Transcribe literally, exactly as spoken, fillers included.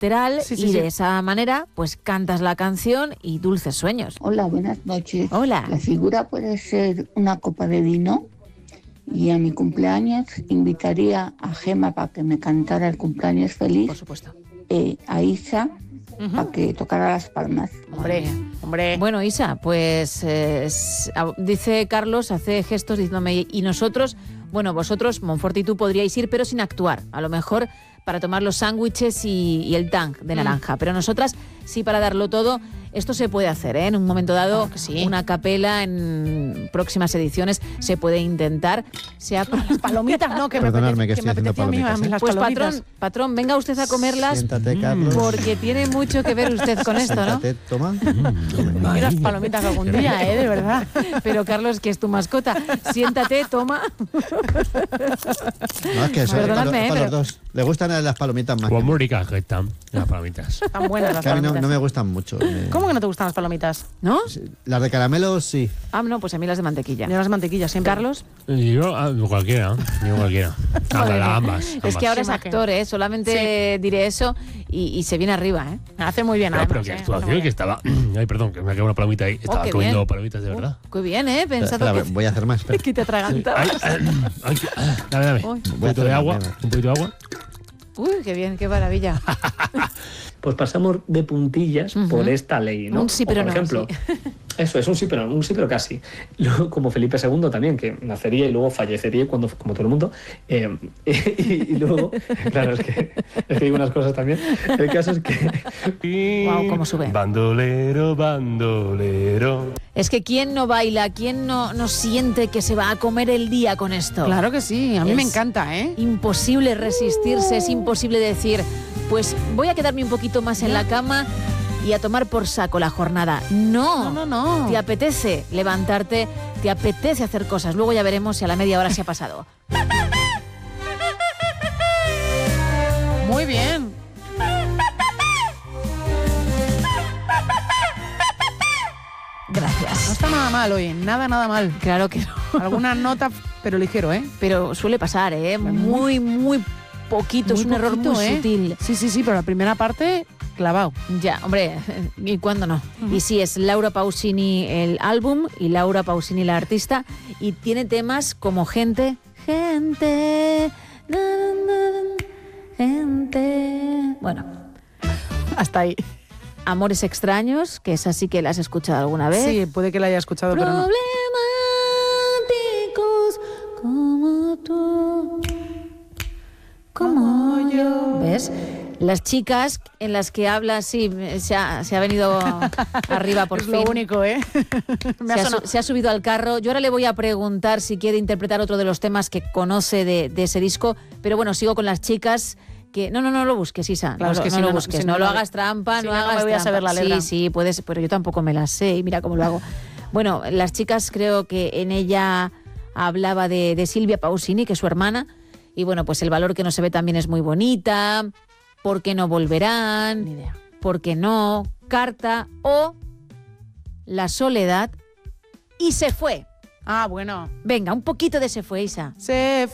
literal Sí, sí, y sí. de esa manera pues cantas la canción y dulces sueños. Hola, buenas noches. Hola. La figura puede ser una copa de vino y a mi cumpleaños invitaría a Gema para que me cantara el cumpleaños feliz. Por supuesto. Eh, a Isa Ujú. para que tocara las palmas. Hombre, hombre. Bueno, Isa, pues eh, s- a- dice Carlos, hace gestos diciéndome, y nosotros, bueno, vosotros, Monfort y tú, podríais ir, pero sin actuar. A lo mejor para tomar los sándwiches y, y el tank de naranja. Mm. Pero nosotras, sí, para darlo todo. Esto se puede hacer, ¿eh? En un momento dado, Claro que sí. una capela en próximas ediciones se puede intentar. Se ha... Las palomitas, ¿no? Que me Perdonadme, que apetece, que me estoy haciendo apetecía a mí, a palomitas, mí ¿eh? las Pues palomitas. patrón, patrón, venga usted a comerlas. Siéntate, Carlos. Porque tiene mucho que ver usted con esto, ¿no? Siéntate, toma. Y las palomitas algún día, ¿eh? De verdad. Pero Carlos, que es tu mascota, siéntate, toma. No, es que eso, Perdonadme, para, ¿eh? para Pero- los dos. Le gustan las palomitas más. Pues muy ricas que están las palomitas. Están buenas las Que a mí no, palomitas. no me gustan mucho. Eh, ¿Cómo que no te gustan las palomitas? ¿No? Las de caramelo, sí. Ah, no, pues a mí las de mantequilla. Yo las mantequillas siempre. Carlos, Yo, ah, cualquiera, yo cualquiera. Ambas, ambas, es ambas. que ahora es Sí, Maque. actor, ¿eh? Solamente diré eso y, y se viene arriba, ¿eh? Me hace muy bien, No, pero además, que ¿eh? actuación, Hace muy que estaba... Ay, perdón, que me ha quedado una palomita ahí. Estaba qué comiendo bien. palomitas de verdad. Uh, qué bien, ¿eh? Pensado Espera, que, voy a hacer más. espera. que te atragantabas. Ay, ay, que- ah, dame, dame. Uy. Un Voy a poquito hacer de más, agua, voy a- un poquito de agua. Uy, qué bien, qué maravilla. Pues pasamos de puntillas Ujú. por esta ley, ¿no? Un sí, O, pero por no, ejemplo, sí. eso es un sí, pero no, un sí, pero casi. Luego, como Felipe segundo también, que nacería y luego fallecería cuando, como todo el mundo. Eh, y, y luego, claro, es que, es que digo unas cosas también. El caso es que Guau, cómo sube. Bandolero, bandolero. Es que ¿quién no baila? ¿Quién no, no siente que se va a comer el día con esto? Claro que sí, a mí me Es encanta, ¿eh? Imposible resistirse, es imposible decir, pues voy a quedarme un poquito más en la cama y a tomar por saco la jornada. No, No, no, no. Te apetece levantarte, te apetece hacer cosas. Luego ya veremos si a la media hora se ha pasado. Muy bien. No Gracias. está nada mal hoy, nada, nada mal. Claro que no. Alguna nota, pero ligero, ¿eh? Pero suele pasar, ¿eh? Muy, muy poquito. Es Muy un error poquito, muy ¿eh? sutil. Sí, sí, sí, pero la primera parte, clavado. Ya, hombre, ¿y cuándo no? Y sí, es Laura Pausini el álbum y Laura Pausini la artista. Y tiene temas como Gente, Gente, na, na, na, Gente. Bueno, Hasta ahí. Amores extraños, que es así que la has escuchado alguna vez. Sí, puede que la haya escuchado, pero no. Problemáticos como tú, como yo. ¿Ves? Las chicas en las que habla, sí, se ha, se ha venido arriba por es fin. lo único, ¿eh? Me ha Se ha, sonado. su- se ha subido al carro. Yo ahora le voy a preguntar si quiere interpretar otro de los temas que conoce de, de ese disco. Pero bueno, sigo con las chicas que... No, no, no lo busques, Isa. Claro, no, es lo- que no si lo no, no, busques. si no, no, lo no- hagas trampa, si no no, no hagas me voy a saber trampa. la letra. Sí, sí, puedes, pero yo tampoco me las sé y mira cómo lo hago. Bueno, las chicas creo que en ella hablaba de, de Silvia Pausini, que es su hermana. Y bueno, pues el valor que no se ve también es muy bonita. ¿Por qué no volverán? Ni idea. ¿Por qué no? Carta o La soledad y se fue. Ah, bueno. Venga, un poquito de se fue, Isa. Se